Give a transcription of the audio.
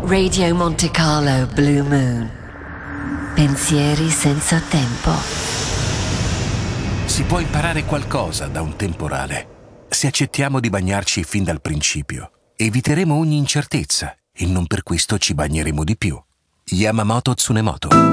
Radio Monte Carlo Blue Moon. Pensieri senza tempo. Si può imparare qualcosa da un temporale. Se accettiamo di bagnarci fin dal principio, eviteremo ogni incertezza e non per questo ci bagneremo di più. Yamamoto Tsunemoto.